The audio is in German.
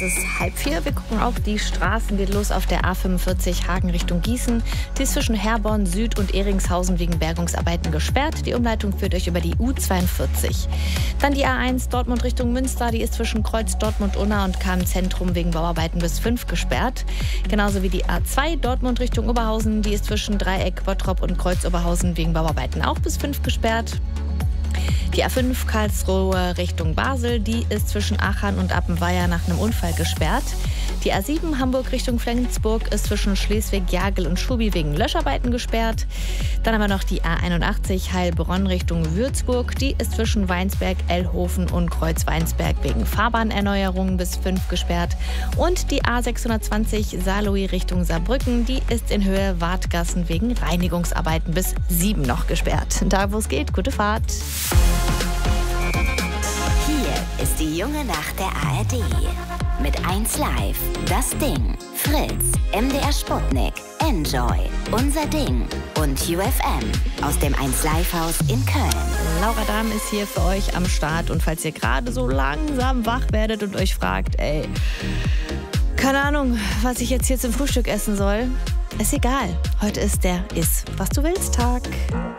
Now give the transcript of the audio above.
Es ist 3:30. Wir gucken auf die Straßen. Geht los auf der A45 Hagen Richtung Gießen. Die ist zwischen Herborn Süd und Eringshausen wegen Bergungsarbeiten gesperrt. Die Umleitung führt euch über die U42. Dann die A1 Dortmund Richtung Münster. Die ist zwischen Kreuz Dortmund-Unna und KM-Zentrum wegen Bauarbeiten bis 5 gesperrt. Genauso wie die A2 Dortmund Richtung Oberhausen. Die ist zwischen Dreieck Bottrop und Kreuz Oberhausen wegen Bauarbeiten auch bis 5 gesperrt. Die A5 Karlsruhe Richtung Basel, die ist zwischen Aachen und Appenweier nach einem Unfall gesperrt. Die A7 Hamburg Richtung Flensburg ist zwischen Schleswig, Jagel und Schubi wegen Löscharbeiten gesperrt. Dann haben wir noch die A81 Heilbronn Richtung Würzburg, die ist zwischen Weinsberg, Ellhofen und Kreuz-Weinsberg wegen Fahrbahnerneuerungen bis 5 gesperrt. Und die A620 Saarlouis Richtung Saarbrücken, die ist in Höhe Wartgassen wegen Reinigungsarbeiten bis 7 noch gesperrt. Da wo es geht, gute Fahrt. Hier ist die junge Nacht der ARD. Mit 1 Live, Das Ding, Fritz, MDR Sputnik, Enjoy, Unser Ding und UFM aus dem 1 Live Haus in Köln. Laura Dahm ist hier für euch am Start und falls ihr gerade so langsam wach werdet und euch fragt, keine Ahnung, was ich jetzt hier zum Frühstück essen soll, ist egal. Heute ist der Iss, was du willst Tag.